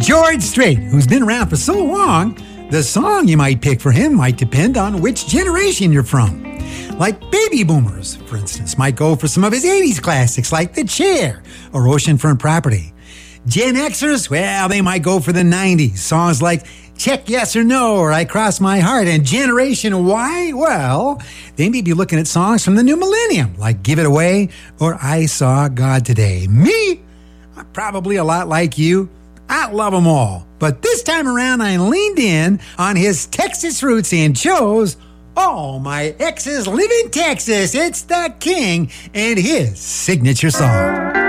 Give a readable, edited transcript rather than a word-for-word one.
George Strait, who's been around for so long, the song you might pick for him might depend on which generation you're from. Like baby boomers, for instance, might go for some of his 80s classics like The Chair or Oceanfront Property. Gen Xers, well, they might go for the 90s, songs like Check Yes or No or I Cross My Heart. And Generation Y, well, they may be looking at songs from the new millennium like Give It Away or I Saw God Today. Me, I'm probably a lot like you. I love them all. But this time around, I leaned in on his Texas roots and chose All My Exes Live in Texas. It's the King and his signature song.